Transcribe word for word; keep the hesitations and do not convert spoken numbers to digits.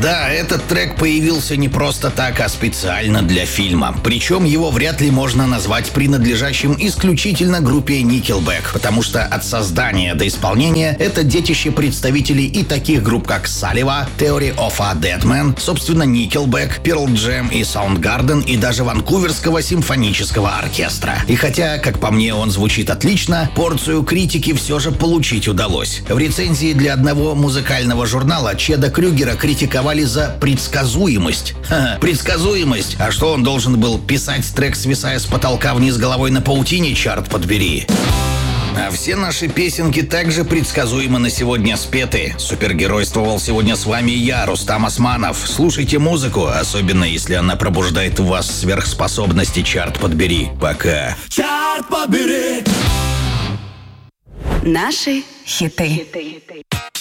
Да, этот трек появился не просто так, а специально для фильма. Причем его вряд ли можно назвать принадлежащим исключительно группе Nickelback, потому что от создания до исполнения это детище представителей и таких групп, как Салива, Theory of a Dead Man, собственно Nickelback, Pearl Jam и Soundgarden, и даже Ванкуверского симфонического оркестра. И хотя, как по мне, он звучит отлично, порцию критики все же получить удалось. В рецензии для одного музыкального журнала Чеда Крюгера критиковали за предсказуемость. Ха-ха, предсказуемость? А что, он должен был писать трек, свисая с потолка вниз головой на паутине, черт подбери? А все наши песенки также предсказуемо на сегодня спеты. Супергеройствовал сегодня с вами я, Рустам Османов. Слушайте музыку, особенно если она пробуждает в вас сверхспособности, черт подбери. Пока. Черт подбери! Наши хиты.